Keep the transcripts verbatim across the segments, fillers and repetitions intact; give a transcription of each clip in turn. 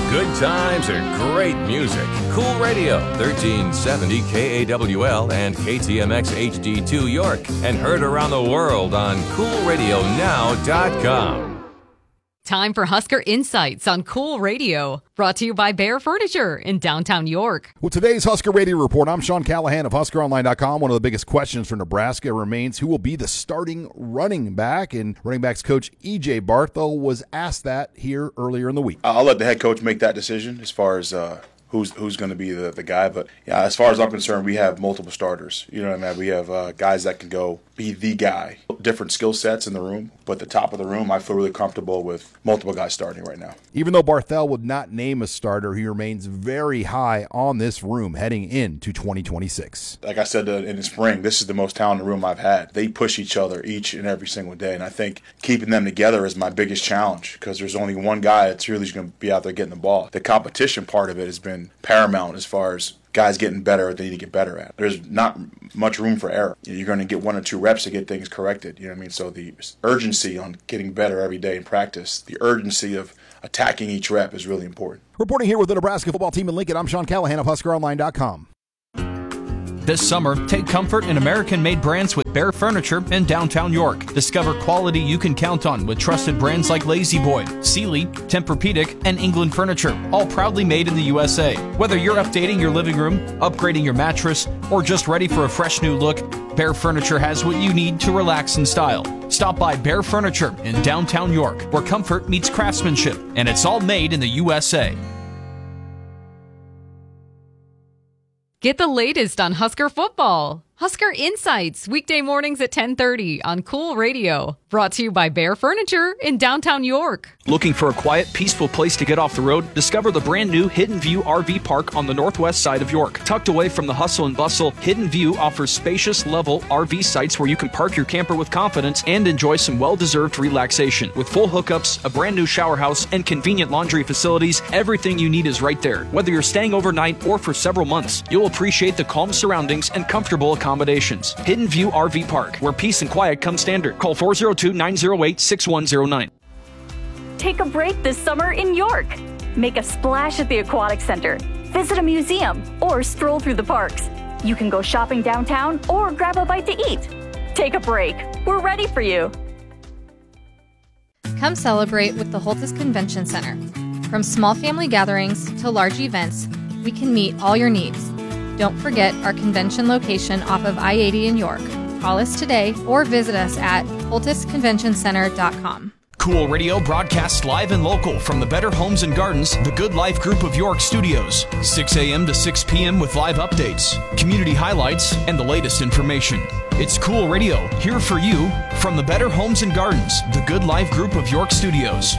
Good times and great music. Cool Radio, thirteen seventy K A W L and K T M X H D two York. And heard around the world on cool radio now dot com. Time for Husker Insights on Cool Radio. Brought to you by Bear Furniture in downtown York. Well, today's Husker Radio Report, I'm Sean Callahan of Husker Online dot com. One of the biggest questions for Nebraska remains who will be the starting running back. And running backs coach E J Barthel was asked that here earlier in the week. I'll let the head coach make that decision as far as uh, who's who's going to be the, the guy. But yeah, as far as I'm concerned, we have multiple starters. You know what I mean? We have uh, guys that can go be the guy. Different skill sets in the room, but the top of the room, I feel really comfortable with multiple guys starting right now. Even though Barthel would not name a starter, he remains very high on this room heading into twenty twenty-six. Like I said uh, in the spring, this is the most talented room I've had. They push each other each and every single day, and I think keeping them together is my biggest challenge because there's only one guy that's really going to be out there getting the ball. The competition part of it has been paramount as far as guys getting better at what they need to get better at. There's not much room for error. You're going to get one or two reps to get things corrected. You know what I mean? So the urgency on getting better every day in practice, the urgency of attacking each rep is really important. Reporting here with the Nebraska football team in Lincoln, I'm Sean Callahan of Husker Online dot com. This summer, take comfort in American-made brands with Bear Furniture in downtown York. Discover quality you can count on with trusted brands like Lazy Boy, Sealy, Tempur-Pedic, and England Furniture, all proudly made in the U S A. Whether you're updating your living room, upgrading your mattress, or just ready for a fresh new look, Bear Furniture has what you need to relax in style. Stop by Bear Furniture in downtown York, where comfort meets craftsmanship, and it's all made in the U S A. Get the latest on Husker football. Husker Insights, weekday mornings at ten thirty on Cool Radio. Brought to you by Bear Furniture in downtown York. Looking for a quiet, peaceful place to get off the road? Discover the brand new Hidden View R V Park on the northwest side of York. Tucked away from the hustle and bustle, Hidden View offers spacious, level R V sites where you can park your camper with confidence and enjoy some well-deserved relaxation. With full hookups, a brand new shower house, and convenient laundry facilities, everything you need is right there. Whether you're staying overnight or for several months, you'll appreciate the calm surroundings and comfortable accommodations. Hidden View R V Park, where peace and quiet come standard. Call four oh two, nine oh eight, six one oh nine. Take a break this summer in York. Make a splash at the Aquatic Center, visit a museum, or stroll through the parks. You can go shopping downtown or grab a bite to eat. Take a break. We're ready for you. Come celebrate with the Holtis Convention Center. From small family gatherings to large events, we can meet all your needs. Don't forget our convention location off of I eighty in York. Call us today or visit us at holtis convention center dot com. Cool Radio broadcasts live and local from the Better Homes and Gardens, the Good Life Group of York studios. six a.m. to six p.m. with live updates, community highlights, and the latest information. It's Cool Radio, here for you from the Better Homes and Gardens, the Good Life Group of York studios.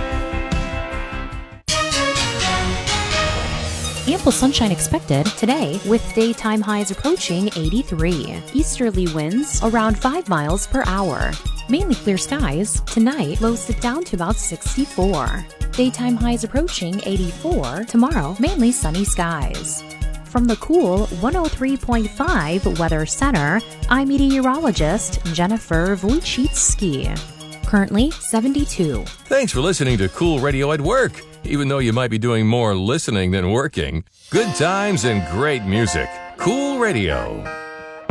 Ample sunshine expected today with daytime highs approaching eighty-three. Easterly winds around five miles per hour. Mainly clear skies. Tonight, lows dip down to about sixty-four. Daytime highs approaching eighty-four. Tomorrow, mainly sunny skies. From the Cool one oh three point five Weather Center, I'm meteorologist Jennifer Wojcicki. Currently seventy-two. Thanks for listening to Cool Radio at Work. Even though you might be doing more listening than working, good times and great music. Cool Radio.